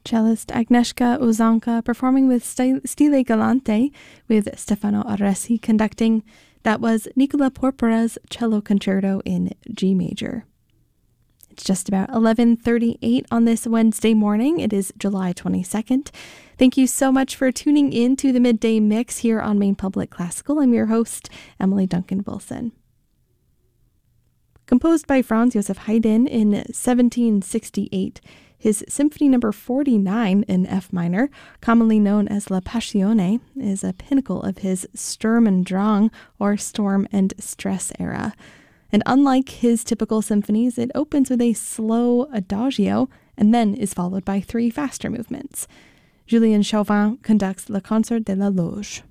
cellist Agnieszka Uzanka performing with Stile Galante, with Stefano Arresi conducting. That was Nicola Porpora's Cello Concerto in G major. It's just about 11:38 on this Wednesday morning. It is July 22nd. Thank you so much for tuning in to the Midday Mix here on Maine Public Classical. I'm your host, Emily Duncan Wilson. Composed by Franz Joseph Haydn in 1768, his Symphony No. 49 in F minor, commonly known as La Passione, is a pinnacle of his Sturm und Drang, or storm and stress era. And unlike his typical symphonies, it opens with a slow adagio and then is followed by 3 faster movements. Julien Chauvin conducts Le Concert de la Loge.